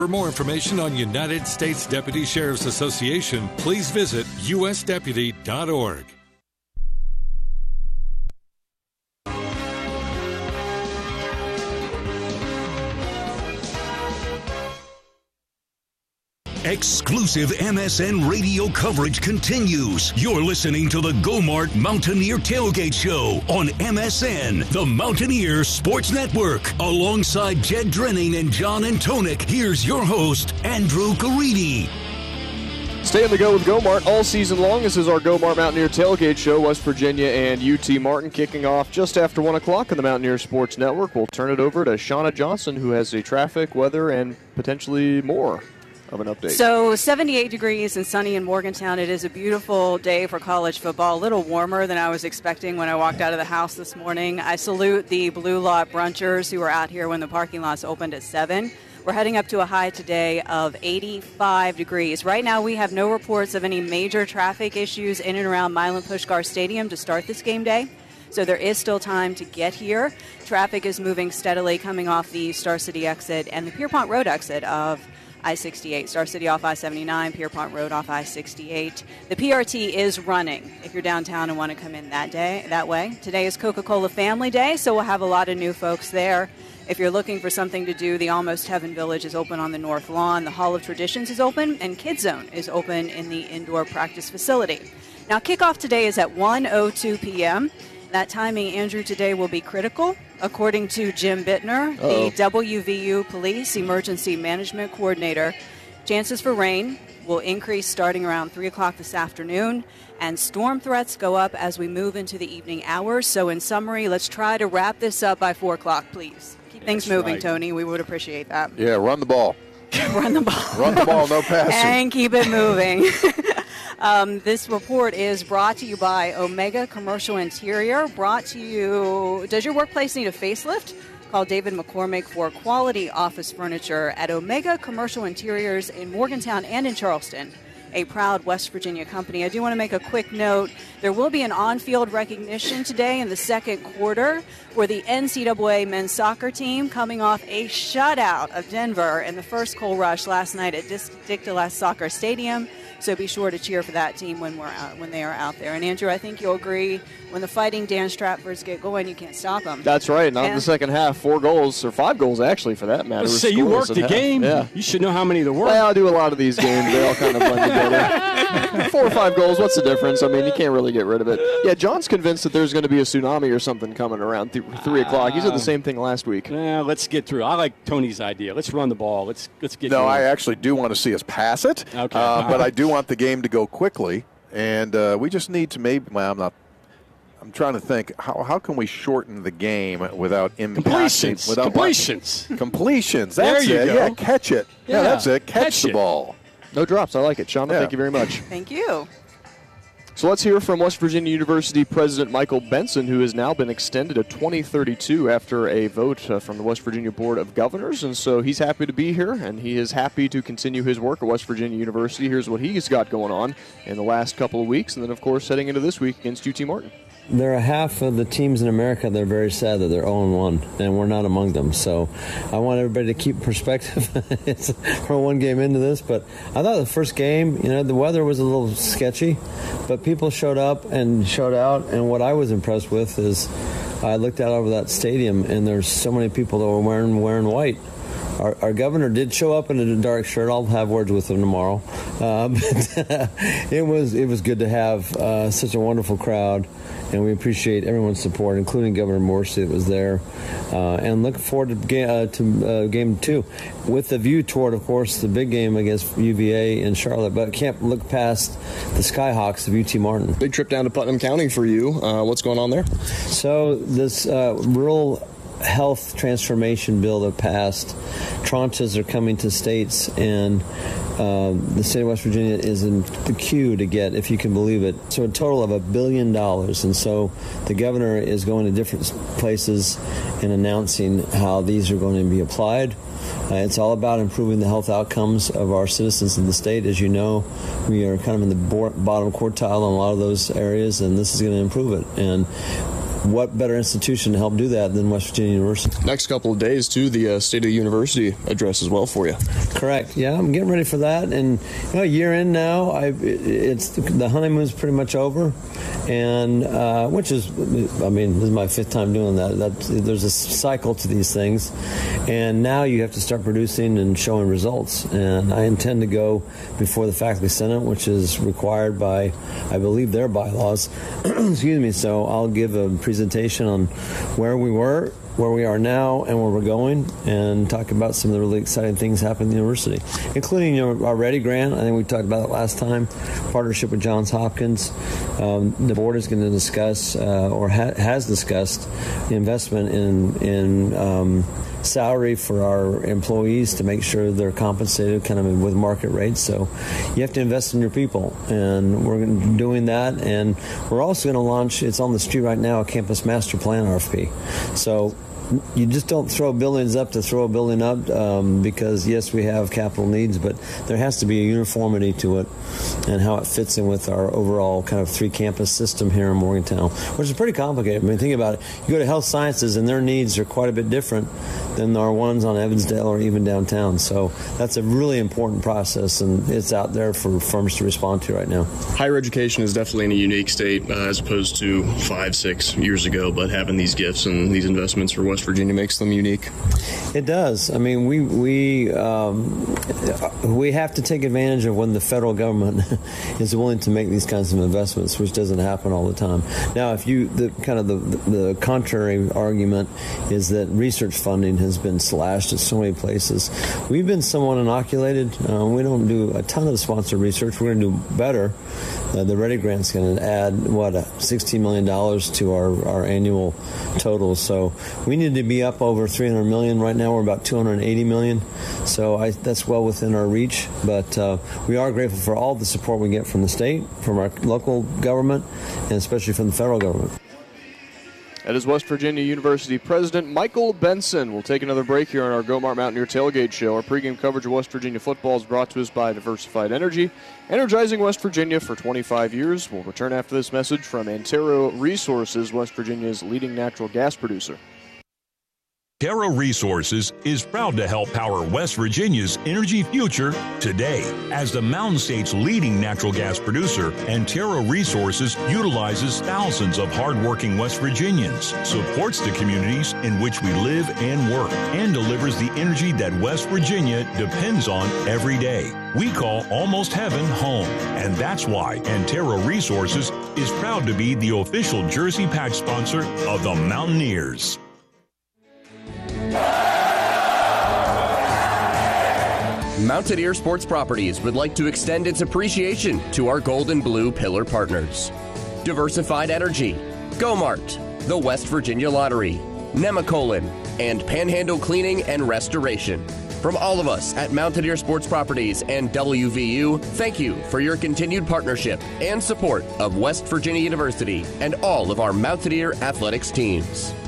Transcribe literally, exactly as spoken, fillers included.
For more information on United States Deputy Sheriff's Association, please visit u s deputy dot org. Exclusive M S N radio coverage continues. You're listening to the Go-Mart Mountaineer Tailgate Show on M S N, the Mountaineer Sports Network. Alongside Jed Drenning and John Antonik, here's your host, Andrew Caridi. Stay on the go with Go-Mart all season long. This is our Go-Mart Mountaineer Tailgate Show. West Virginia and U T Martin kicking off just after one o'clock on the Mountaineer Sports Network. We'll turn it over to Shauna Johnson, who has the traffic, weather, and potentially more of an update. So seventy-eight degrees and sunny in Morgantown. It is a beautiful day for college football, a little warmer than I was expecting when I walked out of the house this morning. I salute the Blue Lot brunchers who were out here when the parking lots opened at seven. We're heading up to a high today of eighty-five degrees. Right now we have no reports of any major traffic issues in and around Milan Puskar Stadium to start this game day. So there is still time to get here. Traffic is moving steadily coming off the Star City exit and the Pierpont Road exit of I sixty-eight. Star City off I seventy-nine, Pierpont Road off I sixty-eight. The P R T is running if you're downtown and want to come in that day, that way. Today is Coca-Cola Family Day, so we'll have a lot of new folks there. If you're looking for something to do, the Almost Heaven Village is open on the North Lawn. The Hall of Traditions is open, and Kids Zone is open in the indoor practice facility. Now, kickoff today is at one oh two p.m. That timing, Andrew, today will be critical. According to Jim Bittner, Uh-oh. the W V U Police Emergency Management Coordinator, chances for rain will increase starting around three o'clock this afternoon, and storm threats go up as we move into the evening hours. So in summary, let's try to wrap this up by four o'clock, please. Keep things That's moving, right. Tony. We would appreciate that. Yeah, run the ball. Run the ball. Run the ball, no passing. And keep it moving. Um, this report is brought to you by Omega Commercial Interior. Brought to you, does your workplace need a facelift? Call David McCormick for quality office furniture at Omega Commercial Interiors in Morgantown and in Charleston, a proud West Virginia company. I do want to make a quick note. There will be an on-field recognition today in the second quarter for the N C double A men's soccer team coming off a shutout of Denver in the first coal rush last night at Dictalas Soccer Stadium. So be sure to cheer for that team when we're out, when they are out there. And Andrew, I think you'll agree, when the Fighting Dan Stratfords get going, you can't stop them. That's right. Not and in the second half. Four goals, or five goals actually, for that matter. Let's say you worked the half. game. Yeah. You should know how many there were. Well, I do a lot of these games. They all kind of blend together. Four or five goals. What's the difference? I mean, you can't really get rid of it. Yeah, John's convinced that there's going to be a tsunami or something coming around th- three o'clock. He said the same thing last week. Yeah, let's get through. I like Tony's idea. Let's run the ball. Let's let's get. No, going. I actually do want to see us pass it. Okay, uh, but I do want the game to go quickly, and uh, we just need to maybe. Well, I'm not. I'm trying to think. How how can we shorten the game without impacting? Completions. Without Completions. What? Completions. That's there you it. go. Yeah, catch it. Yeah, yeah that's it. Catch, catch the it. ball. No drops. I like it, Shauna. Yeah. Thank you very much. Thank you. So let's hear from West Virginia University President Michael Benson, who has now been extended to twenty thirty-two after a vote uh, from the West Virginia Board of Governors. And so he's happy to be here, and he is happy to continue his work at West Virginia University. Here's what he's got going on in the last couple of weeks, and then, of course, heading into this week against U T Martin. There are half of the teams in America that are very sad that they're oh and one, and we're not among them. So I want everybody to keep perspective. It's, we're one game into this, but I thought the first game, you know, the weather was a little sketchy, but people showed up and showed out, and what I was impressed with is I looked out over that stadium, and there's so many people that were wearing wearing white. Our, our governor did show up in a dark shirt. I'll have words with him tomorrow. Uh, but it was it was good to have uh, such a wonderful crowd, and we appreciate everyone's support, including Governor Morsi that was there. Uh, and looking forward to, ga- uh, to uh, game two, with the view toward, of course, the big game against U V A in Charlotte. But can't look past the Skyhawks of U T Martin. Big trip down to Putnam County for you. Uh, what's going on there? So this uh, rural health transformation bill that passed, tranches are coming to states, and uh, the state of West Virginia is in the queue to get, if you can believe it, so a total of a billion dollars. And so the governor is going to different places and announcing how these are going to be applied. Uh, it's all about improving the health outcomes of our citizens in the state. As you know, we are kind of in the bo- bottom quartile in a lot of those areas, and this is going to improve it. And what better institution to help do that than West Virginia University? Next couple of days, too, the uh, State of the University address as well for you. Correct. Yeah, I'm getting ready for that. And, you know, a year in now, I it's the honeymoon's pretty much over, and uh, which is, I mean, this is my fifth time doing that. that. There's a cycle to these things, and now you have to start producing and showing results. And I intend to go before the Faculty Senate, which is required by, I believe, their bylaws. Excuse me. So I'll give a presentation on where we were, where we are now, and where we're going, and talk about some of the really exciting things happening at the university, including, you know, our Ready Grant. I think we talked about it last time, partnership with Johns Hopkins. Um, the board is going to discuss, uh, or ha- has discussed, the investment in, in um, salary for our employees to make sure they're compensated kind of with market rates. So you have to invest in your people, and we're doing that. And we're also going to launch, it's on the street right now, a campus master plan R F P. So you just don't throw buildings up to throw a building up, um, because, yes, we have capital needs, but there has to be a uniformity to it and how it fits in with our overall kind of three-campus system here in Morgantown, which is pretty complicated. I mean, think about it. You go to health sciences, and their needs are quite a bit different than our ones on Evansdale or even downtown. So that's a really important process, and it's out there for firms to respond to right now. Higher education is definitely in a unique state uh, as opposed to five, six years ago, but having these gifts and these investments for West Virginia makes them unique. It does. I mean, we we um, we have to take advantage of when the federal government is willing to make these kinds of investments, which doesn't happen all the time. Now, if you the kind of the the contrary argument is that research funding has been slashed at so many places. We've been somewhat inoculated. Uh, we don't do a ton of sponsored research. We're going to do better. Uh, the Ready Grant's going to add, what, uh, sixteen million dollars to our, our annual total. So we need to be up over three hundred million dollars. Right now we're about two hundred eighty million dollars. So I, that's well within our reach. But uh, we are grateful for all the support we get from the state, from our local government, and especially from the federal government. That is West Virginia University President Michael Benson. We'll take another break here on our Gomart Mountaineer Tailgate Show. Our pregame coverage of West Virginia football is brought to us by Diversified Energy, energizing West Virginia for twenty-five years. We'll return after this message from Antero Resources, West Virginia's leading natural gas producer. Antero Resources is proud to help power West Virginia's energy future today. As the Mountain State's leading natural gas producer, Antero Resources utilizes thousands of hardworking West Virginians, supports the communities in which we live and work, and delivers the energy that West Virginia depends on every day. We call Almost Heaven home, and that's why Antero Resources is proud to be the official jersey patch sponsor of the Mountaineers. Mountaineer Sports Properties would like to extend its appreciation to our Gold and Blue Pillar partners. Diversified Energy, Gomart, the West Virginia Lottery, Nemacolin, and Panhandle Cleaning and Restoration. From all of us at Mountaineer Sports Properties and W V U, thank you for your continued partnership and support of West Virginia University and all of our Mountaineer athletics teams.